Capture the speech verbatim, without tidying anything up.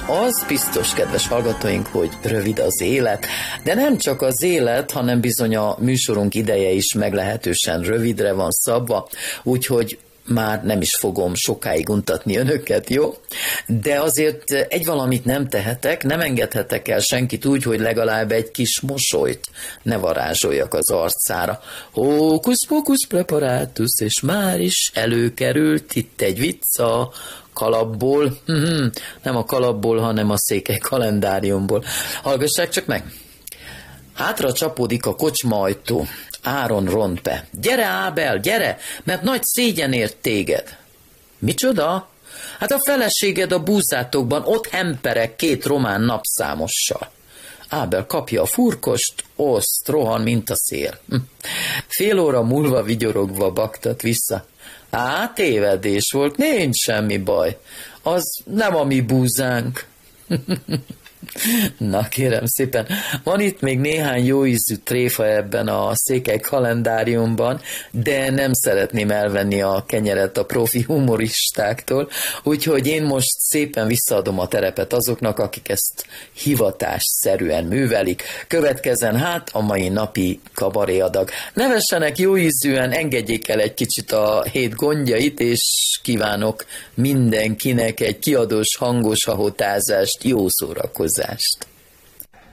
Az biztos, kedves hallgatóink, hogy rövid az élet, de nem csak az élet, hanem bizony a műsorunk ideje is meglehetősen rövidre van szabva, úgyhogy már nem is fogom sokáig untatni önöket, jó? De azért egy valamit nem tehetek, nem engedhetek el senkit úgy, hogy legalább egy kis mosolyt ne varázsoljak az arcára. Hókusz-pókusz preparátus, és már is előkerült itt egy vicc a kalapból, nem a kalapból, hanem a székely kalendáriumból. Hallgassák csak meg! Hátra csapódik a kocsma ajtó. Áron ront be. Gyere, Ábel, gyere, mert nagy szégyen ért téged. Micsoda? Hát a feleséged a búzátokban ott hemperek két román napszámossal. Ábel kapja a furkost, oszt, rohan, mint a szél. Fél óra múlva vigyorogva baktat vissza. Á, tévedés volt, nincs semmi baj. Az nem a mi búzánk. Na kérem szépen, van itt még néhány jó ízű tréfa ebben a székely kalendáriumban, de nem szeretném elvenni a kenyeret a profi humoristáktól, úgyhogy én most szépen visszaadom a terepet azoknak, akik ezt hivatásszerűen művelik. Következzen hát a mai napi kabaréadag. Nevessenek jó ízűen, engedjék el egy kicsit a hét gondjait, és kívánok mindenkinek egy kiadós, hangos hahotázást, jó szórakozást.